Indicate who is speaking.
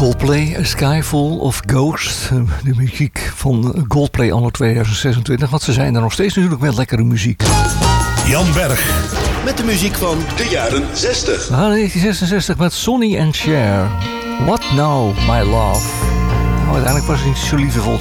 Speaker 1: Coldplay, A Sky Full of Ghosts. De muziek van Coldplay anno 2026. Want ze zijn er nog steeds natuurlijk met lekkere muziek.
Speaker 2: Jan Berg. Met de muziek van de jaren 60.
Speaker 1: We gaan 1966 met Sonny and Cher. What Now, My Love. Nou, uiteindelijk was het niet zo liefdevol